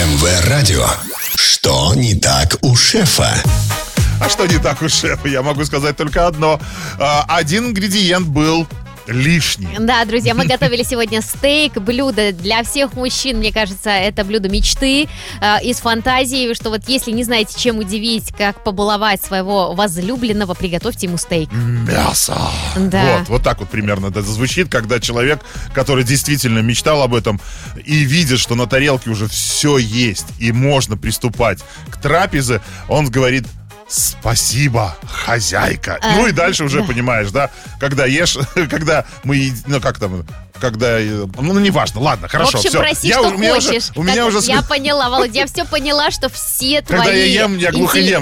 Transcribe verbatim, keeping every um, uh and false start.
эм вэ Радио. Что не так у шефа? А что не так у шефа? Я могу сказать только одно. А, Один ингредиент был лишний. Да, друзья, мы готовили сегодня стейк, блюдо для всех мужчин. Мне кажется, это блюдо мечты, э, из фантазии, что вот если не знаете, чем удивить, как побаловать своего возлюбленного, приготовьте ему стейк. Мясо. Да. Вот, вот так вот примерно это звучит, когда человек, который действительно мечтал об этом и видит, что на тарелке уже все есть и можно приступать к трапезе, он говорит: спасибо, хозяйка. А, ну и дальше уже да. понимаешь, да, когда ешь, когда мы, еди- ну как там, когда, э, ну неважно, ладно, хорошо, В общем, все. проси, Я что у меня хочешь. уже, у меня Как- уже, Я см- поняла, Володя, я все поняла, что все когда твои... я ем, я глухонем. интелли-